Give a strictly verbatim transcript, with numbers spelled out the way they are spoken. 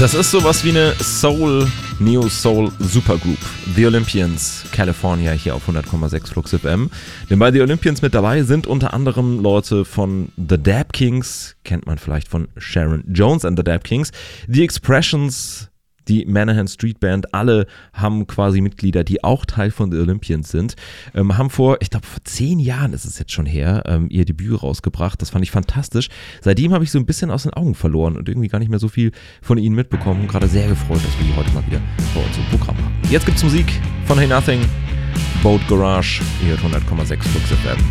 Das ist sowas wie eine Soul, Neo-Soul Supergroup. The Olympians, California, hier auf hundert Komma sechs Flux F M. Denn bei The Olympians mit dabei sind unter anderem Leute von The Dap Kings, kennt man vielleicht von Sharon Jones and The Dap Kings, The Expressions, die Manahan Street Band, alle haben quasi Mitglieder, die auch Teil von The Olympians sind, ähm, haben vor, ich glaube vor zehn Jahren ist es jetzt schon her, ähm, ihr Debüt rausgebracht. Das fand ich fantastisch. Seitdem habe ich so ein bisschen aus den Augen verloren und irgendwie gar nicht mehr so viel von ihnen mitbekommen. Gerade sehr gefreut, dass wir die heute mal wieder bei uns im Programm haben. Jetzt gibt's Musik von Hey Nothing, Boat Garage, hier hundert Komma sechs Flux F M.